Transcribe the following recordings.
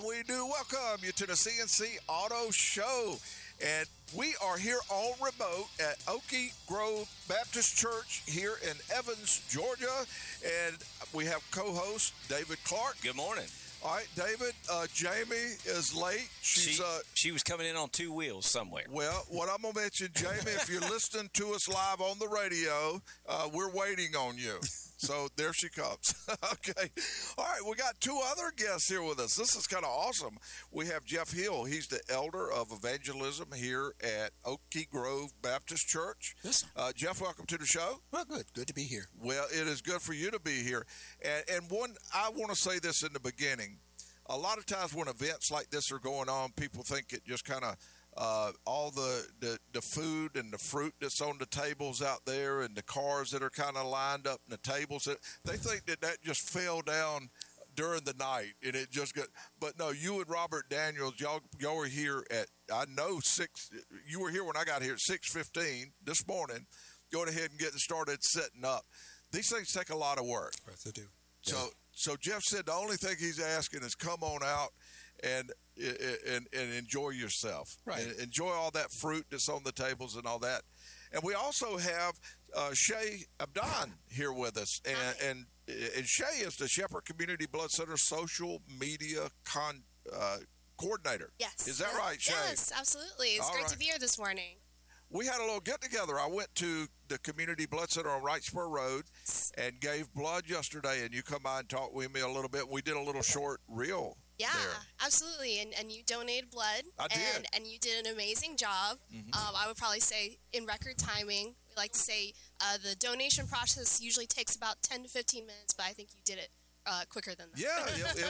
And we do welcome you to the CNC Auto Show. And we are here all remote at Oak Grove Baptist Church here in Evans, Georgia. And we have co-host David Clark. Good morning. All right, David, Jamie is late. She was coming in on two wheels somewhere. Well, what I'm going to mention, Jamie, if you're listening to us live on the radio, we're waiting on you. So there she comes. Okay. All right, we got two other guests here with us. This is kind of awesome. We have Jeff Hill. He's the elder of evangelism here at Oak Grove Baptist Church. Yes. Jeff, welcome to the show. Well, good. Good to be here. Well, it is good for you to be here. And one, I want to say this in the beginning. A lot of times when events like this are going on, people think it just kind of all the food and the fruit that's on the tables out there and the cars that are kind of lined up and the tables, they think that just fell down during the night and it just got. But no, you and Robert Daniels, y'all were here at, I know, you were here when I got here at 6:15 this morning, going ahead and getting started setting up. These things take a lot of work. Right, they do. So Jeff said the only thing he's asking is come on out and enjoy yourself. Right. And enjoy all that fruit that's on the tables and all that. And we also have Shay Abdon here with us. And Shay is the Shepherd Community Blood Center social media coordinator. Yes. Is that right, Shay? Yes, absolutely. It's great to be here this morning. We had a little get-together. I went to the Community Blood Center on Wrightsboro Road and gave blood yesterday, and you come by and talk with me a little bit. We did a little short reel. Yeah, there. absolutely. And you donated blood. I did. And you did an amazing job. Mm-hmm. I would probably say in record timing. We like to say the donation process usually takes about 10 to 15 minutes, but I think you did it quicker than that. Yeah,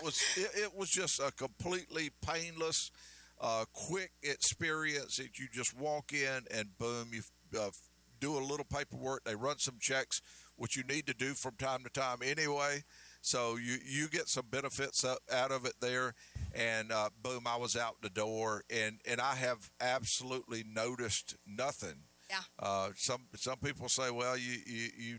it was just a completely painless, quick experience that you just walk in and boom, you do a little paperwork. They run some checks, which you need to do from time to time anyway. So you get some benefits out of it there, and boom, I was out the door, and I have absolutely noticed nothing. Yeah. Some people say, well, you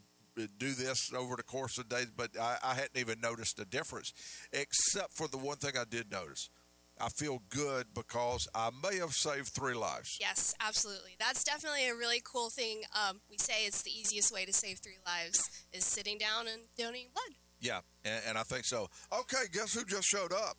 do this over the course of days, but I hadn't even noticed a difference, except for the one thing I did notice. I feel good because I may have saved 3 lives. Yes, absolutely. That's definitely a really cool thing. We say it's the easiest way to save 3 lives is sitting down and donating blood. Yeah, and I think so. Okay, guess who just showed up?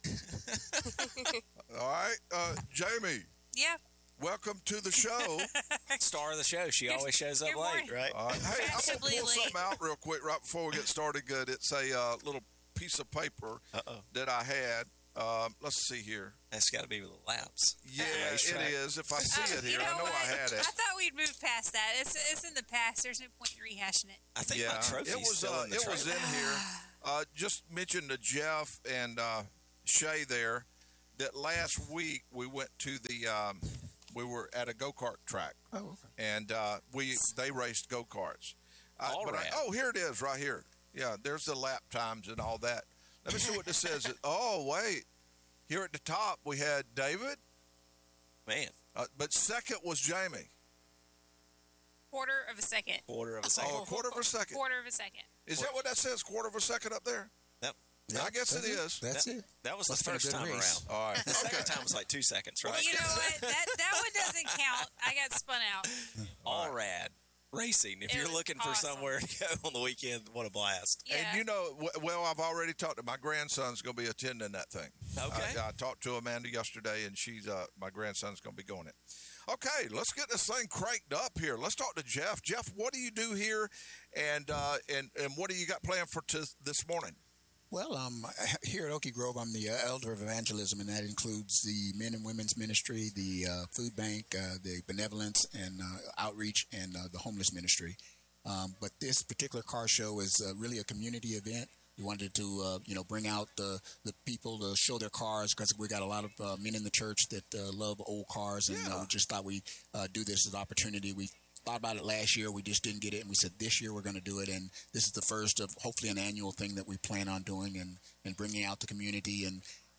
All right, Jamie. Yeah. Welcome to the show. Star of the show. She always shows up late, right? Hey, I'm going to pull something out real quick right before we get started good. It's a little piece of paper that I had. Let's see here. That's got to be with the laps. Yeah, it is. If I see it here, I know I had it. I thought we'd move past that. It's in the past. There's no point in rehashing it. I think my trophy's still in the trailer. It was in here. Just mention to Jeff and Shay there that last week we went to we were at a go-kart track. Oh, okay. And they raced go-karts. Here it is right here. Yeah, there's the lap times and all that. Let me see what this says. Oh, wait. Here at the top, we had David. Man. But second was Jamie. Quarter of a second. Quarter of a second. Oh, a quarter of a second. Quarter of a second. Is that what that says, quarter of a second up there? Yep. I guess it is. That's it. That was the first time around. All right. The second time was like 2 seconds, right? Well, you know what? That one doesn't count. I got spun out. All rad. Racing. If you're looking for somewhere to go on the weekend, what a blast. Yeah. And I've already talked to my grandson's going to be attending that thing. Okay. I talked to Amanda yesterday, and she's my grandson's going to be going it. Okay, let's get this thing cranked up here. Let's talk to Jeff. Jeff, what do you do here, and what do you got planned for this morning? Well, here at Oak Grove, I'm the elder of evangelism, and that includes the men and women's ministry, the food bank, the benevolence and outreach, and the homeless ministry. But this particular car show is really a community event. We wanted to, bring out the people to show their cars because we got a lot of men in the church that love old cars, and we just thought we'd do this as an opportunity. We thought about it last year. We just didn't get it, and we said this year we're going to do it, and this is the first of hopefully an annual thing that we plan on doing and bringing out the community. And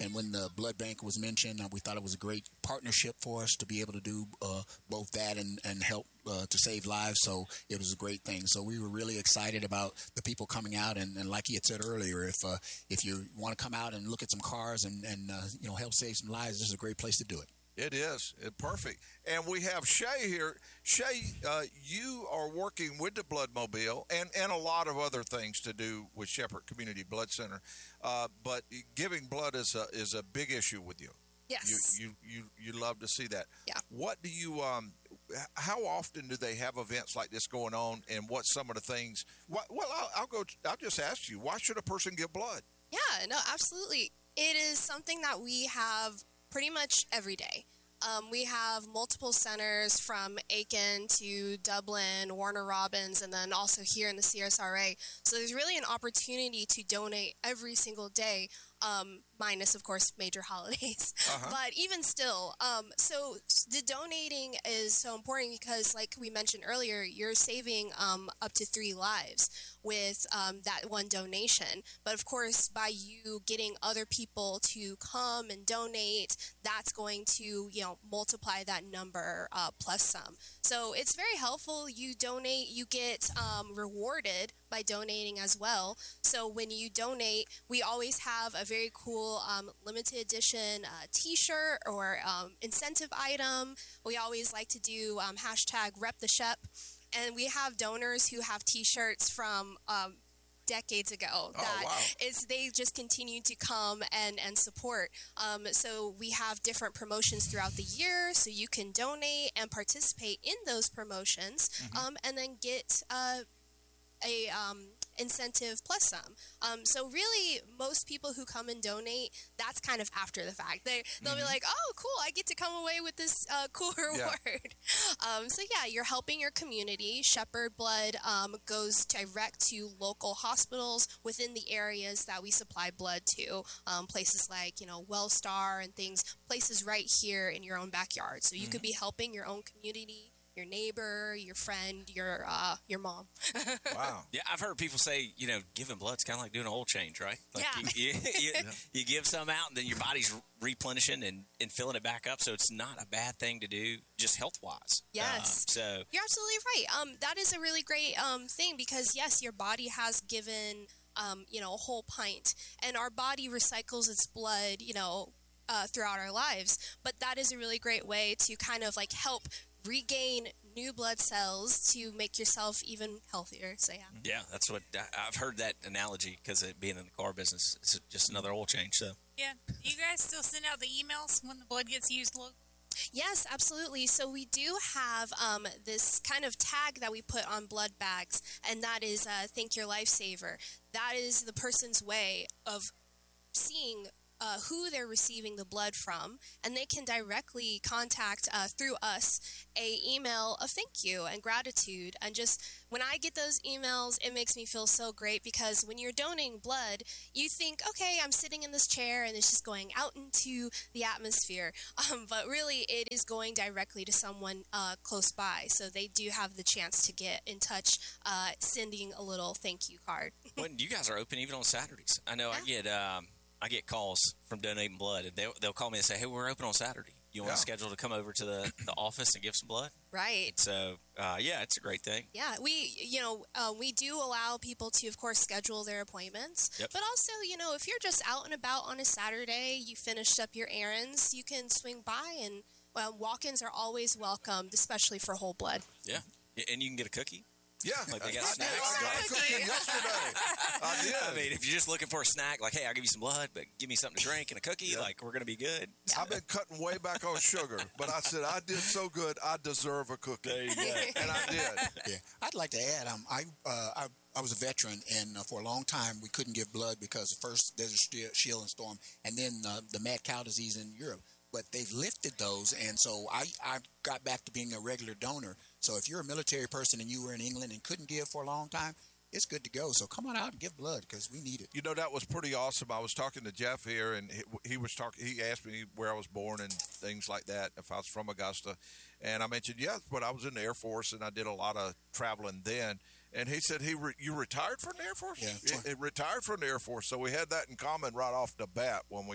And when the blood bank was mentioned, we thought it was a great partnership for us to be able to do both that and help to save lives. So it was a great thing. So we were really excited about the people coming out. And like he had said earlier, if you want to come out and look at some cars and help save some lives, this is a great place to do it. It is. Perfect. And we have Shay here. Shay, you are working with the Blood Mobile and a lot of other things to do with Shepherd Community Blood Center. But giving blood is a big issue with you. Yes. You love to see that. Yeah. What do you how often do they have events like this going on, and what's some of the things? Well, I'll just ask you, why should a person give blood? Yeah, no, absolutely. It is something that we have pretty much every day. We have multiple centers from Aiken to Dublin, Warner Robins, and then also here in the CSRA. So there's really an opportunity to donate every single day, minus, of course, major holidays. But even still, so the donating is so important because, like we mentioned earlier, you're saving up to 3 lives with that one donation. But of course, by you getting other people to come and donate, that's going to, multiply that number plus some. So it's very helpful. You donate, you get rewarded by donating as well. So when you donate, we always have a very cool limited edition t-shirt or incentive item. We always like to do hashtag Rep the Shep. And we have donors who have t-shirts from decades ago they just continue to come and support. So we have different promotions throughout the year, so you can donate and participate in those promotions, and then get a incentive plus some. So really, most people who come and donate, that's kind of after the fact. They'll be like, oh, cool, I get to come away with this cool reward. So yeah, you're helping your community. Shepherd Blood goes direct to local hospitals within the areas that we supply blood to, places like, Wellstar and things, places right here in your own backyard. So you could be helping your own community, your neighbor, your friend, your mom. Wow. Yeah, I've heard people say, giving blood's kind of like doing an oil change, right? Like you give some out, and then your body's replenishing and filling it back up. So it's not a bad thing to do, just health-wise. Yes. So you're absolutely right. That is a really great thing because, yes, your body has given, a whole pint, and our body recycles its blood, throughout our lives. But that is a really great way to kind of help regain new blood cells to make yourself even healthier. So yeah, that's what I've heard, that analogy, because it being in the car business, it's just another oil change. So Yeah. Do you guys still send out the emails when the blood gets used local? Yes, absolutely. So we do have this kind of tag that we put on blood bags, and that is Thank Your Lifesaver. That is the person's way of seeing who they're receiving the blood from, and they can directly contact through us a email of thank you and gratitude. And just when I get those emails, it makes me feel so great, because when you're donating blood, you think, okay, I'm sitting in this chair and it's just going out into the atmosphere, but really it is going directly to someone close by, so they do have the chance to get in touch, sending a little thank you card. when you guys are open even on Saturdays, I know I get calls from donating blood, and they'll call me and say, hey, we're open on Saturday. You want to schedule to come over to the office and give some blood? Right. So, it's a great thing. Yeah, we do allow people to, of course, schedule their appointments. Yep. But also, if you're just out and about on a Saturday, you finished up your errands, you can swing by, and walk-ins are always welcomed, especially for whole blood. Yeah. And you can get a cookie. Yeah, Like they got I snacks. got a cookie yesterday. I did. I mean, if you're just looking for a snack, like, hey, I'll give you some blood, but give me something to drink and a cookie, like, we're going to be good. I've been cutting way back on sugar, but I said I did so good, I deserve a cookie. There you go. And I did. Yeah, I'd like to add, I was a veteran, and for a long time we couldn't give blood because the first Desert Shield and Storm, and then the mad cow disease in Europe. But they've lifted those, and so I got back to being a regular donor. So if you're a military person and you were in England and couldn't give for a long time, it's good to go. So come on out and give blood, because we need it. That was pretty awesome. I was talking to Jeff here, and he was talking. He asked me where I was born and things like that, if I was from Augusta, and I mentioned yes, but I was in the Air Force and I did a lot of traveling then. And he said, you retired from the Air Force? Yeah. He retired from the Air Force. So we had that in common right off the bat when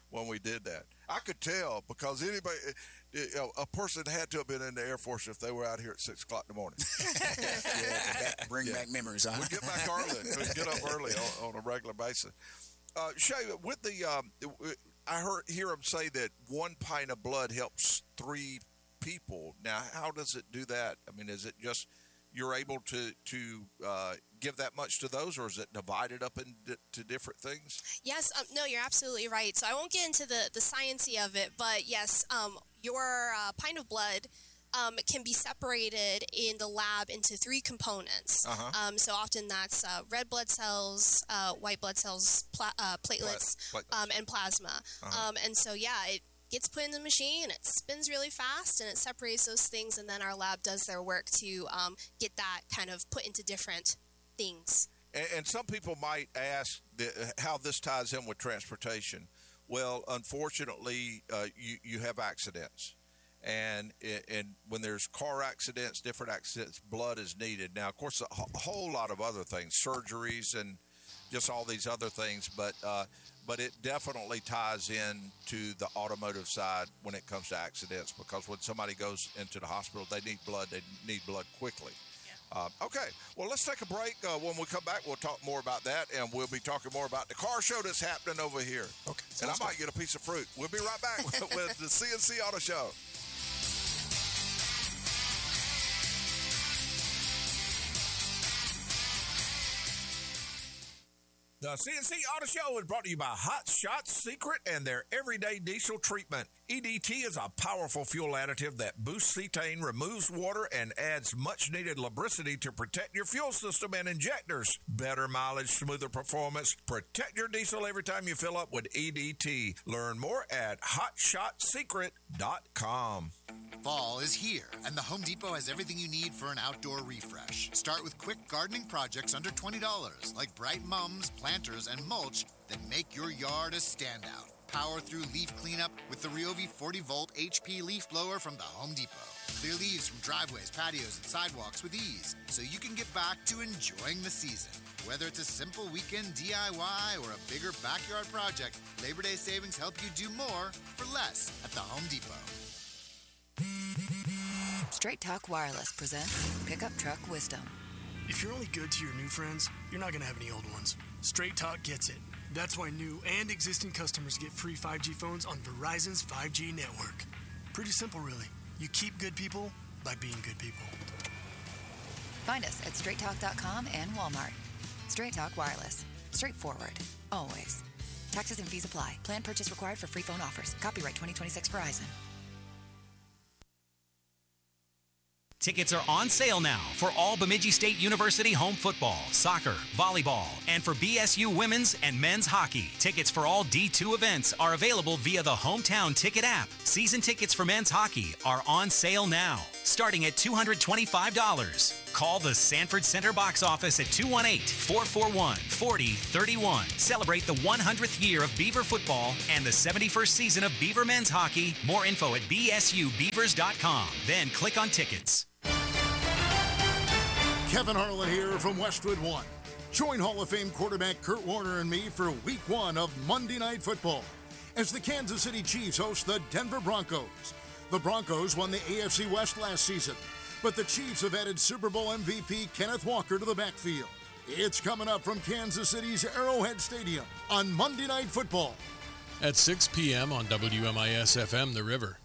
when we did that. I could tell because anybody, a person had to have been in the Air Force if they were out here at 6 o'clock in the morning. Bring back memories, huh? We get back early. We get up early on a regular basis. Shay, with the, I hear him say that 1 pint of blood helps 3 people. Now, how does it do that? I mean, is it just you're able to give that much to those, or is it divided up into different things? Yes, no, you're absolutely right. So I won't get into the sciencey of it, but yes, your pint of blood can be separated in the lab into 3 components. So often that's red blood cells, white blood cells, platelets, and plasma. And so, it gets put in the machine, it spins really fast, and it separates those things, and then our lab does their work to get that kind of put into different things. And some people might ask how this ties in with transportation. Well, unfortunately, you have accidents. And when there's car accidents, different accidents, blood is needed. Now, of course, a whole lot of other things, surgeries and just all these other things, but it definitely ties in to the automotive side when it comes to accidents, because when somebody goes into the hospital, they need blood quickly. Okay, well, let's take a break. When we come back, we'll talk more about that, and we'll be talking more about the car show that's happening over here. Okay. And I might get a piece of fruit. We'll be right back with the CNC Auto Show. The CNC Auto Show is brought to you by Hot Shots Secret and their everyday diesel treatment. EDT is a powerful fuel additive that boosts cetane, removes water, and adds much-needed lubricity to protect your fuel system and injectors. Better mileage, smoother performance. Protect your diesel every time you fill up with EDT. Learn more at HotShotSecret.com. Fall is here, and the Home Depot has everything you need for an outdoor refresh. Start with quick gardening projects under $20, like bright mums, planters, and mulch that make your yard a standout. Power through leaf cleanup with the Ryobi 40-volt HP leaf blower from the Home Depot. Clear leaves from driveways, patios, and sidewalks with ease, so you can get back to enjoying the season. Whether it's a simple weekend DIY or a bigger backyard project, Labor Day savings help you do more for less at the Home Depot. Straight Talk Wireless presents Pickup Truck Wisdom. If you're only good to your new friends, you're not going to have any old ones. Straight Talk gets it. That's why new and existing customers get free 5G phones on Verizon's 5G network. Pretty simple, really. You keep good people by being good people. Find us at straighttalk.com and Walmart. Straight Talk Wireless. Straightforward. Always. Taxes and fees apply. Plan purchase required for free phone offers. Copyright 2026 Verizon. Tickets are on sale now for all Bemidji State University home football, soccer, volleyball, and for BSU women's and men's hockey. Tickets for all D2 events are available via the Hometown Ticket app. Season tickets for men's hockey are on sale now, starting at $225. Call the Sanford Center box office at 218-441-4031. Celebrate the 100th year of Beaver football and the 71st season of Beaver men's hockey. More info at bsubeavers.com. Then click on tickets. Kevin Harlan here from Westwood One. Join Hall of Fame quarterback Kurt Warner and me for Week 1 of Monday Night Football as the Kansas City Chiefs host the Denver Broncos. The Broncos won the AFC West last season, but the Chiefs have added Super Bowl MVP Kenneth Walker to the backfield. It's coming up from Kansas City's Arrowhead Stadium on Monday Night Football. At 6 p.m. on WMIS-FM The River.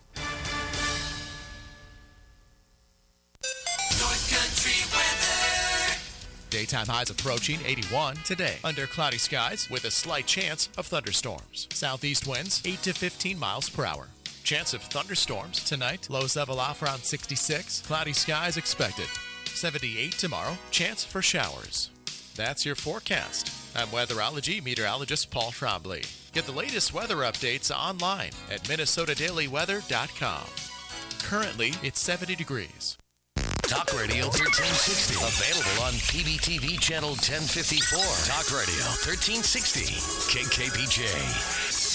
Daytime highs approaching 81 today under cloudy skies with a slight chance of thunderstorms. Southeast winds 8 to 15 miles per hour. Chance of thunderstorms tonight. Lows level off around 66. Cloudy skies expected. 78 tomorrow. Chance for showers. That's your forecast. I'm weatherology meteorologist Paul Trombley. Get the latest weather updates online at minnesotadailyweather.com. Currently, it's 70 degrees. Talk Radio 1360. Available on PBTV Channel 1054. Talk Radio 1360. KKPJ.